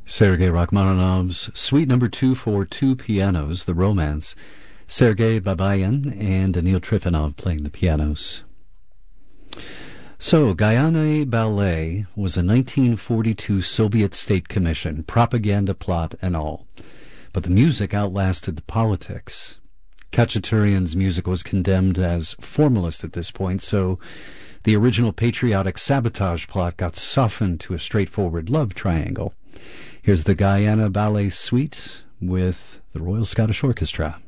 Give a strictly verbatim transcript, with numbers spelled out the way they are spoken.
Sergei Rachmaninoff's Suite Number Two for two pianos, The Romance. Sergei Babayan and Anil Trifonov playing the pianos. So, Gayane Ballet was a nineteen forty-two Soviet state commission, propaganda plot and all. But the music outlasted the politics. Khachaturian's music was condemned as formalist at this point, so the original patriotic sabotage plot got softened to a straightforward love triangle. Here's the Guyana Ballet Suite with the Royal Scottish Orchestra.